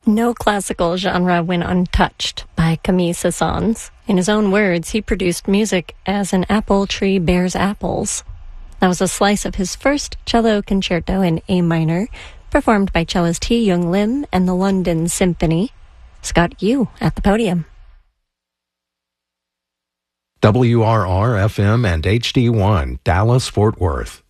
No classical genre went untouched by Camille Saint-Saëns. In his own words, he produced music as an apple tree bears apples. That was a slice of his first cello concerto in A minor, performed by cellist Hee Young Lim and the London Symphony. Scott Yu at the podium. WRR-FM and HD1, Dallas-Fort Worth.